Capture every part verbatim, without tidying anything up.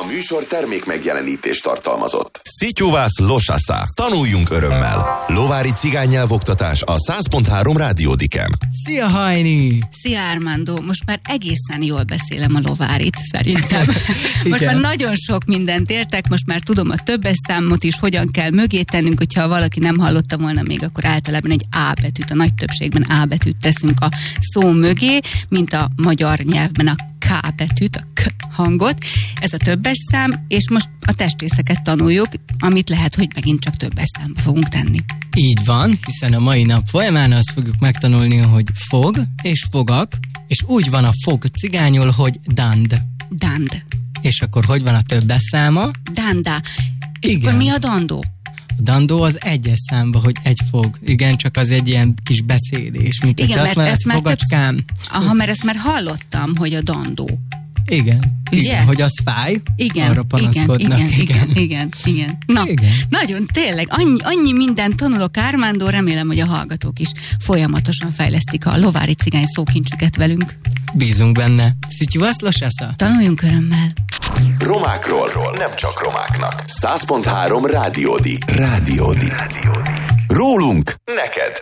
műsor termék megjelenítést tartalmazott. Szityuvász Losasza. Tanuljunk örömmel. Lovári cigánynyelvoktatás a száz pont három Rádiódiken. Szia, Hajni! Szia, Armando! Most már egészen jól beszélem a lovárit, szerintem. Most már nagyon sok mindent értek, most már tudom a többes számot is, hogyan kell mögé tennünk, hogyha valaki nem hallotta volna még, akkor általában egy A betűt, a nagy többségben A betűt teszünk a szó mögé, mint a magyar nyelvben a K betűt, a K hangot. Ez a többes szám, és most a testrészeket tanuljuk, amit lehet, hogy megint csak többes számba fogunk tenni. Így van, hiszen a mai nap folyamán azt fogjuk megtanulni, hogy fog és fogak, és úgy van a fog cigányul, hogy dand. Dand. És akkor hogy van a többes száma? Danda. És Igen. akkor mi a dandó? A dandó az egyes számba, hogy egy fog. Igen, csak az egy ilyen kis becédés. Mint Igen, mert azt ezt már fogacskám. több... Aha, mert ezt már hallottam, hogy a dandó. Igen, Ugye? igen, hogy az fáj, igen, arra panaszkodnak. Igen, igen, igen, igen, igen. Na, igen. Nagyon, tényleg, annyi, annyi mindent tanulok, Armando, remélem, hogy a hallgatók is folyamatosan fejlesztik a lovári cigány szókincsüket velünk. Bízunk benne. Szityuvász Losasza. Tanuljunk örömmel. Romákról, nem csak romáknak. száz pont három Rádiódi. Rádiódi. Rólunk neked.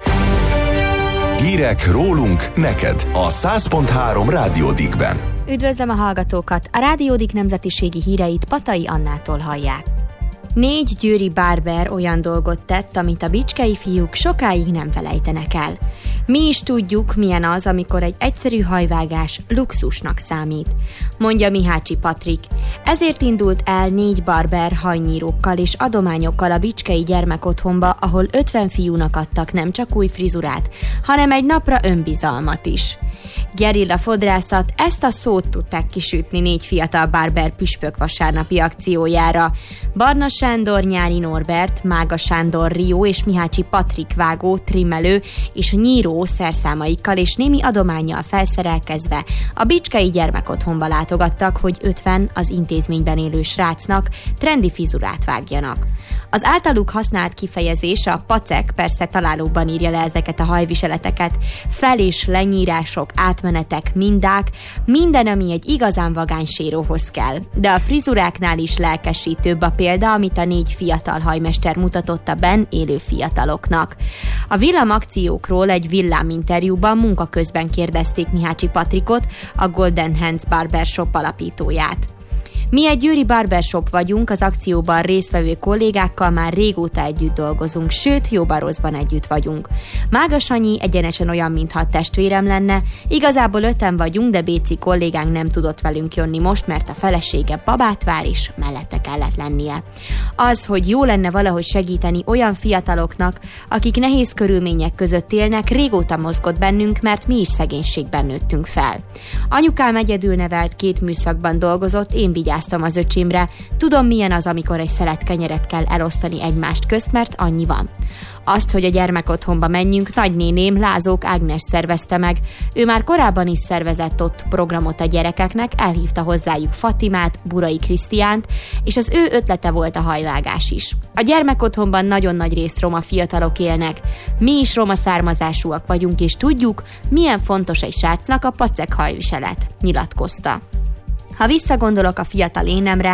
Hírek rólunk neked a száz pont három Rádiódikben. Üdvözlöm a hallgatókat! A Rádiódik nemzetiségi híreit Patai Annától hallják. Négy győri bárber olyan dolgot tett, amit a bicskei fiúk sokáig nem felejtenek el. Mi is tudjuk, milyen az, amikor egy egyszerű hajvágás luxusnak számít, mondja Mihácsi Patrik. Ezért indult el négy barber hajnyírókkal és adományokkal a bicskei gyermekotthonba, ahol ötven fiúnak adtak nem csak új frizurát, hanem egy napra önbizalmat is. Gerilla fodrászat, ezt a szót tudták kisütni négy fiatal barber püspök vasárnapi akciójára. Barna Sándor, Nyári Norbert, Mága Sándor, Rio és Mihácsi Patrik vágó, trimmelő és nyíró szerszámaikkal és némi adománnyal felszerelkezve a bicskei gyermekotthonba látogattak, hogy ötven az intézményben élő srácnak trendi frizurát vágjanak. Az általuk használt kifejezés, a pacek, persze találóban írja le ezeket a hajviseleteket, fel- és lenyírások, átmenetek, mindák, minden, ami egy igazán vagány séróhoz kell. De a frizuráknál is lelkesítőbb a példa, amit a négy fiatal hajmester mutatott a benn élő fiataloknak. A villamakciókról egy villáminterjúban munka közben kérdezték Mihácsi Patrikot, a Golden Hands Barbershop alapítóját. Mi egy győri barbershop vagyunk, az akcióban résztvevő kollégákkal már régóta együtt dolgozunk, sőt, jóban rosszban együtt vagyunk. Mága Sanyi egyenesen olyan, mintha a testvérem lenne, igazából öten vagyunk, de Béci kollégánk nem tudott velünk jönni most, mert a felesége babát vár, és mellette kellett lennie. Az, hogy jó lenne valahogy segíteni olyan fiataloknak, akik nehéz körülmények között élnek, régóta mozgott bennünk, mert mi is szegénységben nőttünk fel. Anyukám egyedül nevelt, két műszakban dolgozott, én vigyáztam az öcsémre. Tudom, milyen az, amikor egy szelet kenyeret kell elosztani egymást közt, mert annyi van. Azt, hogy a gyermekotthonba menjünk, nagynéném Lázók Ágnes szervezte meg. Ő már korábban is szervezett ott programot a gyerekeknek, elhívta hozzájuk Fatimát, Burai Krisztiánt, és az ő ötlete volt a hajvágás is. A gyermekotthonban nagyon nagy részt roma fiatalok élnek. Mi is roma származásúak vagyunk, és tudjuk, milyen fontos egy srácnak a pacek hajviselet, nyilatkozta. Ha visszagondolok a fiatal énemre,